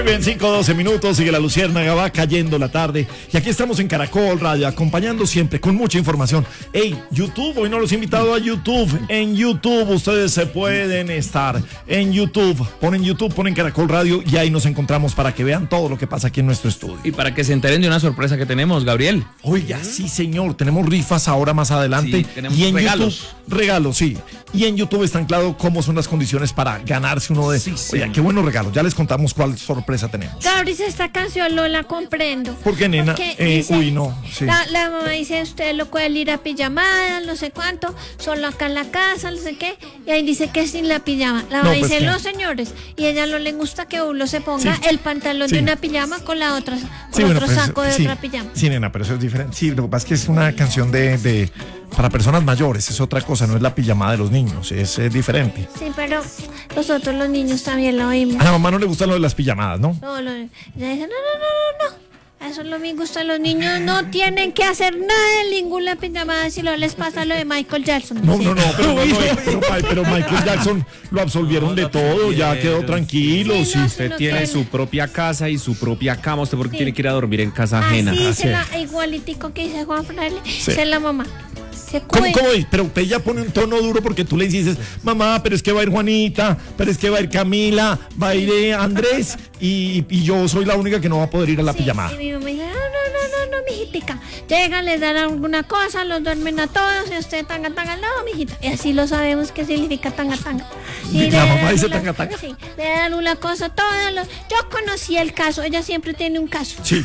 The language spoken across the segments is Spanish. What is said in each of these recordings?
Bien, 5:12 minutos, sigue la luciérnaga, va cayendo la tarde y aquí estamos en Caracol Radio, acompañando siempre con mucha información. Hey, YouTube, hoy nos los he invitado a YouTube. En YouTube ustedes se pueden estar en YouTube, ponen Caracol Radio y ahí nos encontramos para que vean todo lo que pasa aquí en nuestro estudio. Y para que se enteren de una sorpresa que tenemos, Gabriel. Oiga, sí señor, tenemos rifas ahora más adelante. Sí, tenemos y en regalos. YouTube, regalos, sí. Y en YouTube está claro cómo son las condiciones para ganarse uno de esos. Oiga, qué buenos regalos, ya les contamos cuál sorpresa tenemos. Gabriel, esta canción no la comprendo. ¿Por qué, nena? Dice, Uy, no. Sí. La mamá dice, usted lo puede ir a pijamada, no sé cuánto, solo acá en la casa, no sé qué. Y ahí dice que sin la pijama. La mamá No, pues, dice, ¿qué? no, señores. Y a ella no le gusta que uno se ponga Sí. el pantalón Sí. de una pijama con la otra, con Sí, bueno, otro pues, saco de sí. otra pijama. Sí, nena, pero eso es diferente. Sí, lo que pasa es que es una canción de para personas mayores, es otra cosa, no es la pijamada de los niños, es diferente. Sí, pero nosotros los niños también lo oímos. A la mamá no le gustan lo de las pijamadas, ¿no? No, ella dice, no. Eso no me gusta. Los niños no tienen que hacer nada en ninguna pijamada si no les pasa lo de Michael Jackson. No, Sí. pero Michael Jackson lo absolvieron de todo, ya quedó tranquilo. Sí, Sí, no, Usted tiene su propia casa y su propia cama. ¿Usted por qué tiene que ir a dormir en casa ajena? Así Así se la igualitico que dice Juan Fraile, es la mamá. Se ¿Cómo cuida. es? Pero usted ya pone un tono duro porque tú le dices, mamá, pero es que va a ir Juanita, pero es que va a ir Camila, va a ir Andrés y yo soy la única que no va a poder ir a la Sí, pijamada. y mi mamá dice, no, mijitica. Llegan, les dan alguna cosa, los duermen a todos y usted tanga, no, mijita. Y así lo sabemos qué significa tanga. ¿La le mamá dan dice una- tanga? Sí, le dan una cosa, todos los... Yo conocí el caso, ella siempre tiene un caso. Sí.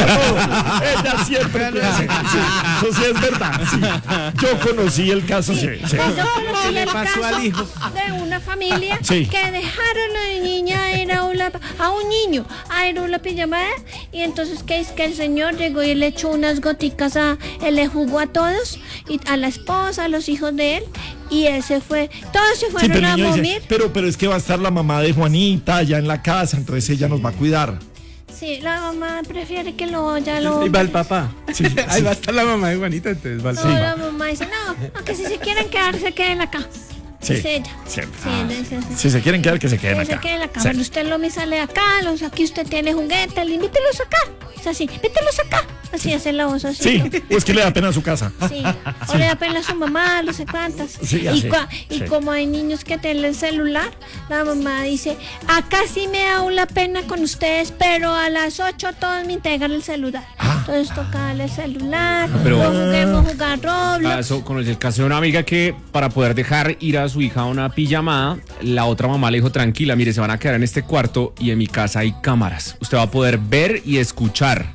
Ella siempre tiene ese caso. Sí, eso sí es verdad. Sí. Yo conocí el caso. Sí. Yo conocí el pasó al hijo? caso de una familia Sí. que dejaron a la niña a ir a un niño a ir a una pijamada y entonces que es que el señor llegó y le echó unas goticas él le jugó a todos y a la esposa, a los hijos de él y él se fue, todos se Sí, fueron pero a el niño dormir. dice, pero es que va a estar la mamá de Juanita allá en la casa, entonces ella nos va a cuidar. Sí, la mamá prefiere que ya lo... Ahí va el papá. Sí, Ahí sí. va a estar la mamá de Juanita, entonces va el No, papá. la mamá dice, no, que si se quieren quedar, se queden acá. Sí, Dice ella. siempre. Sí, ella dice así. Si se quieren quedar, que se queden Que acá. se queden acá. Sí. Bueno, usted lo me sale de acá, aquí usted tiene juguetes, invítelos acá. Es así, invítelos acá. Así hace la voz así. Sí, es que le da pena a su casa. Sí, o le da pena a su mamá, no sé cuántas. Sí, así, y sí. como hay niños que tienen el celular, la mamá dice, acá sí me da una pena con ustedes, pero a las 8 todos me entregan el celular. Entonces toca darle el celular, pero- no juguemos a jugar Roblox. Eso, con el caso de una amiga que para poder dejar ir a su hija a una pijamada, la otra mamá le dijo, tranquila, mire, se van a quedar en este cuarto y en mi casa hay cámaras. Usted va a poder ver y escuchar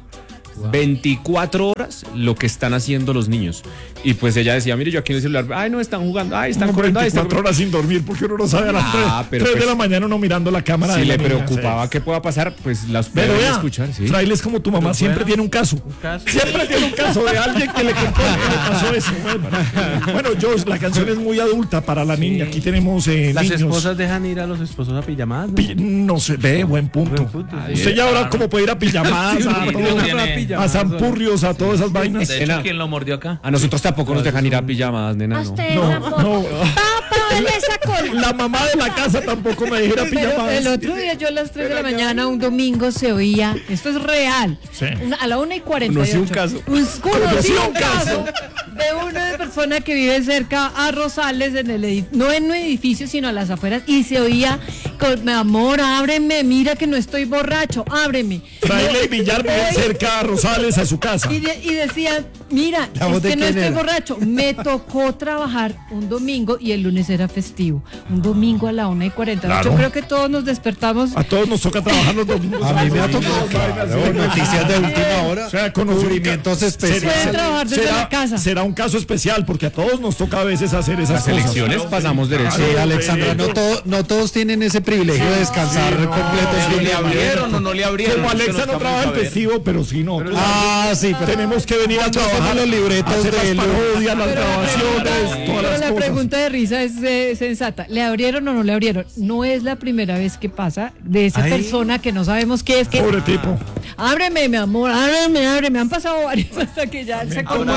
24 horas lo que están haciendo los niños. Y pues ella decía, mire, yo aquí en el celular, ay, no, están jugando, ay, están Como corriendo, ay, están 24 horas sin dormir porque uno no sabe a las Ah, 3 pero de pues, la mañana uno mirando la cámara. Si de la le niña, preocupaba sí. que pueda pasar, pues las Pero pueden vea, escuchar, sí. Fraile es como tu mamá, siempre tiene un caso. Siempre tiene un caso de alguien que le contó que le pasó eso. Bueno, George, la canción es muy adulta para la niña. Aquí tenemos Las niños. esposas dejan ir a los esposos a pijamadas, ¿no? No se ve, buen punto. Buen punto, sí. Usted ya ahora como puede ir a pijamadas, Sí, a, sí, todo, tiene- a Sanpurrios, a todas esas vainas. De hecho, ¿quién lo mordió acá? A nosotros tampoco nos dejan ir a pijamadas, nena, A no. usted No, tampoco. no. Papá, en esa cola. La mamá de la casa tampoco me dijera Pero pijamadas. el otro día yo a las 3 de la mañana, un domingo, se oía, esto es real, Sí. a la 1:48. Conocí un caso. Conocí un caso de una persona que vive cerca a Rosales, no en un edificio, sino a las afueras, y se oía, mi amor, ábreme, mira que no estoy borracho, ábreme. Fraile y Villar viven cerca a Rosales, a su casa. Y decía, mira, ¿La voz es de que no quién estoy era? borracho. Me tocó trabajar un domingo y el lunes era festivo. Un domingo a la 1:48. Claro. Yo creo que todos nos despertamos. A todos nos toca trabajar los domingos. A mí me ha tocado, claro, noticias de última hora, O sea, conocimientos cubrimientos especiales. Pueden trabajar desde la casa. Será un caso especial porque a todos nos toca a veces hacer esas Las elecciones cosas. pasamos derecho. Sí, Alexandra, no todos tienen ese privilegio de descansar completo. ¿Pero le abrieron o no le abrieron? Como Es que Alexa no nos trabaja en vamos a ver. festivo, pero sí no. Ah, sí, pero Tenemos que venir a cuando trabajar hacemos los libretos hacer de las parodias, las grabaciones, todas Pero las la cosas. pregunta de risa es sensata. ¿Le abrieron o no le abrieron? No es la primera vez que pasa de esa Ay. persona que no sabemos qué es. Pobre tipo. ábreme, mi amor, ábreme. Han pasado varios hasta que ya él se conmueve.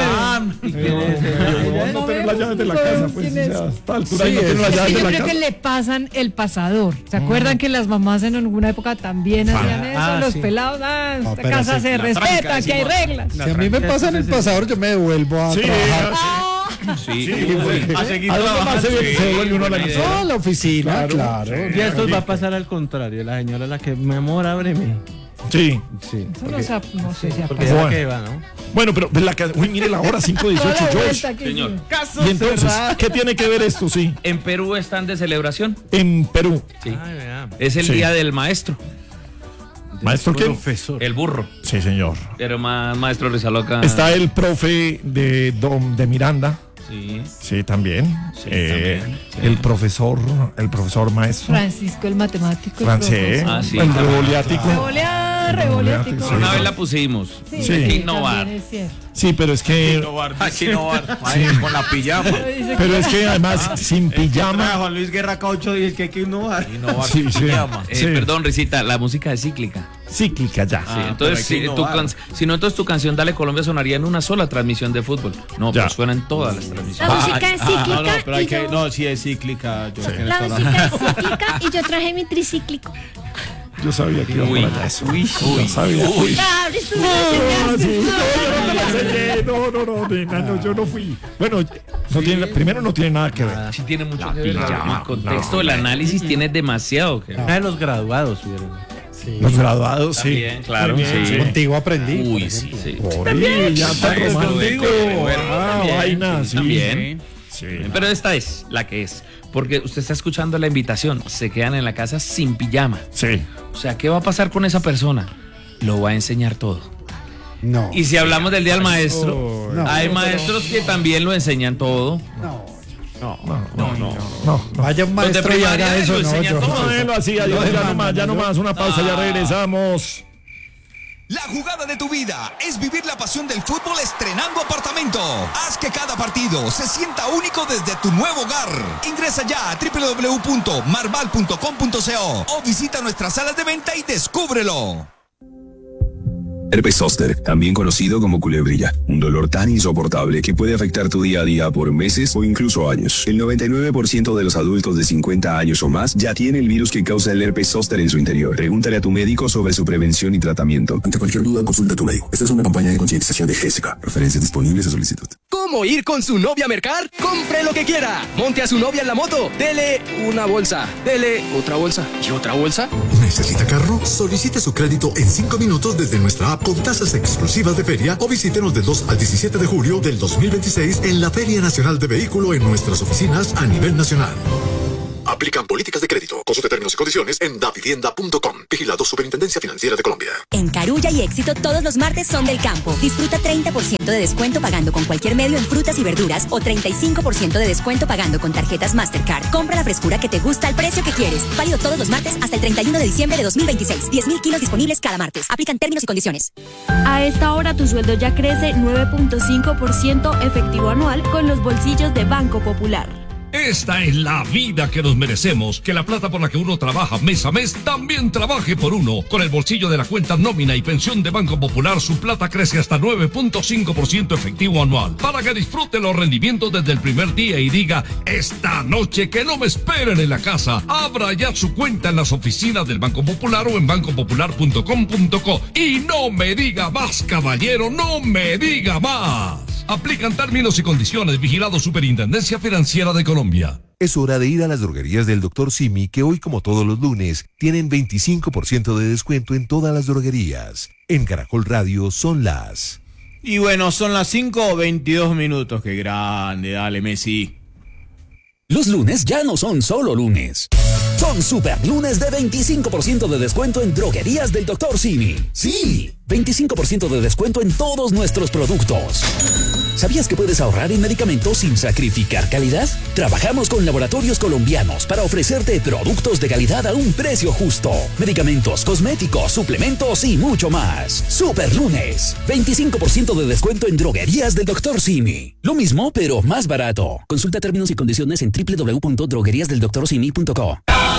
No tener las llaves de la casa, pues, o sea, a esta altura ahí no tiene las llaves de Yo la creo que casa. le pasan el pasador. ¿Se acuerdan que las mamás en alguna época también hacían eso? Los pelados, esta pero casa sí, se respeta, aquí hay reglas. Si a mí me pasan el pasador, yo me devuelvo a Sí, trabajar. Sí, a seguir trabajando. Se vuelve uno a la casa. No, a la oficina, claro. Y esto va a pasar al contrario. La señora es la que, mi amor, ábreme. Sí. Sí. Eso no sé si ha Porque pasado. es la que va, ¿no? Bueno, pero la casa. Uy, mire la hora, 5:18, Toda la George. vuelta que Señor. sí. Y entonces, ¿qué tiene que ver esto? Sí. En Perú están de celebración. En Perú. Sí. Ay, vea. Es el Sí. día del maestro, ¿Maestro qué? Profesor. el burro. Sí, señor. Pero maestro Rizaloca. Está el profe de Miranda. Sí. Sí, también. Sí, también, sí. El profesor maestro. Francisco, el matemático. el Francés. profesor. Ah, sí. El revoliático. Revoleático. Sí. Una vez la pusimos. Sí, Sí. Hay que innovar. también es cierto. Sí, pero es que. Con la pijama. Dice Pero es que además, sin pijama. Juan Luis Guerra Caucho dice que hay que innovar. Sí, sí. Sí. Perdón, Risita, la música es cíclica. Cíclica ya. Sí, entonces, si no, entonces tu canción Dale Colombia sonaría en una sola transmisión de fútbol. No, Ya. pero suena en todas las La transmisiones. música es cíclica. y yo- sí es cíclica. La música es cíclica y yo traje mi tricíclico. Yo sabía que iba por Uy, allá eso. uy, Yo sabía. uy. Claro, esto me lo No, enseñaste. sí, no, yo no te la enseñé. No, nena, no, yo no fui. Bueno, no tiene, primero no tiene nada que ver. Sí tiene mucho que ver. pijama. El contexto No, del análisis tiene demasiado que ver. Una de los graduados, vieron. Los graduados, sí. También, claro, Muy bien, sí. Contigo aprendí. por Uy, sí, ejemplo. sí. También, ya está También, romántico. bueno, Ah, también, vaina, sí, sí. también. Sí. Pero esta es la que es. Porque usted está escuchando la invitación. Se quedan en la casa sin pijama. Sí. O sea, ¿qué va a pasar con esa persona? Lo va a enseñar todo. No. Y si hablamos del Día del Maestro, No. hay maestros que también lo enseñan todo. No. Vaya un Los de maestro y primaria haga eso, lo no, enseñan yo. todo. Déjelo así, adiós, ya no más, una pausa, ya regresamos. La jugada de tu vida es vivir la pasión del fútbol estrenando apartamento. Haz que cada partido se sienta único desde tu nuevo hogar. Ingresa ya a www.marval.com.co o visita nuestras salas de venta y descúbrelo. Herpes zóster, también conocido como culebrilla, un dolor tan insoportable que puede afectar tu día a día por meses o incluso años. El 99% de los adultos de 50 años o más ya tiene el virus que causa el herpes zóster en su interior. Pregúntale a tu médico sobre su prevención y tratamiento. Ante cualquier duda, consulta a tu médico. Esta es una campaña de concientización de GESICA. Referencias disponibles a solicitud. ¿Cómo ir con su novia a mercar? Compre lo que quiera. Monte a su novia en la moto. Dele una bolsa. Dele otra bolsa. ¿Y otra bolsa? ¿Necesita carro? Solicite su crédito en 5 minutos desde nuestra app con tasas exclusivas de feria o visítenos del 2 al 17 de julio del 2026 en la Feria Nacional de Vehículo en nuestras oficinas a nivel nacional. Aplican políticas de crédito. Consulte términos y condiciones en davivienda.com. Vigilado Superintendencia Financiera de Colombia. En Carulla y Éxito todos los martes son del campo. Disfruta 30% de descuento pagando con cualquier medio en frutas y verduras o 35% de descuento pagando con tarjetas Mastercard. Compra la frescura que te gusta al precio que quieres. Válido todos los martes hasta el 31 de diciembre de 2026. 10.000 kilos disponibles cada martes. Aplican términos y condiciones. A esta hora tu sueldo ya crece 9.5% efectivo anual con los bolsillos de Banco Popular. Esta es la vida que nos merecemos, que la plata por la que uno trabaja mes a mes también trabaje por uno. Con el bolsillo de la cuenta nómina y pensión de Banco Popular, su plata crece hasta 9.5% efectivo anual, para que disfrute los rendimientos desde el primer día y diga, esta noche que no me esperen en la casa. Abra ya su cuenta en las oficinas del Banco Popular o en bancopopular.com.co. Y no me diga más, caballero, no me diga más. Aplican términos y condiciones. Vigilado Superintendencia Financiera de Colombia. Es hora de ir a las droguerías del Dr. Simi, que hoy, como todos los lunes, tienen 25% de descuento en todas las droguerías. En Caracol Radio son las... Y bueno, son las 5:22. ¡Qué grande! Dale, Messi. Los lunes ya no son solo lunes. Son super lunes de 25% de descuento en droguerías del Dr. Simi. Sí, 25% de descuento en todos nuestros productos. ¿Sabías que puedes ahorrar en medicamentos sin sacrificar calidad? Trabajamos con laboratorios colombianos para ofrecerte productos de calidad a un precio justo. Medicamentos, cosméticos, suplementos y mucho más. Super lunes, 25% de descuento en droguerías del Dr. Simi. Lo mismo, pero más barato. Consulta términos y condiciones en www.drogueriasdeldoctorsimi.co.